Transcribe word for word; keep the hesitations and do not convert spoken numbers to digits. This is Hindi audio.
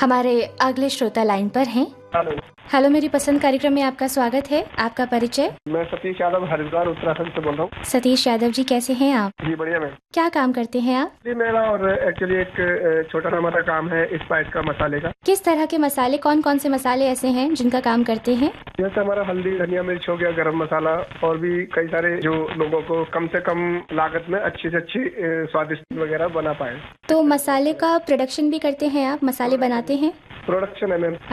हमारे अगले श्रोता लाइन पर हैं। हेलो। हेलो, मेरी पसंद कार्यक्रम में आपका स्वागत है। आपका परिचय? मैं सतीश यादव हरिद्वार उत्तराखंड से बोल रहा हूँ। सतीश यादव जी, कैसे हैं आप? जी बढ़िया मैम। क्या काम करते हैं आप? जी मेरा और एक्चुअली एक अ, छोटा सा हमारा काम है स्पाइस का मसाले का। किस तरह के मसाले, कौन कौन से मसाले ऐसे हैं जिनका काम करते हैं? जैसे हमारा हल्दी, धनिया, मिर्च हो गया, गरम मसाला और भी कई सारे जो लोगों को कम से कम लागत में अच्छी से अच्छी अ, स्वादिष्ट वगैरह बना पाए। तो मसाले का प्रोडक्शन भी करते हैं आप, मसाले बनाते हैं? प्रोडक्शन है मैम।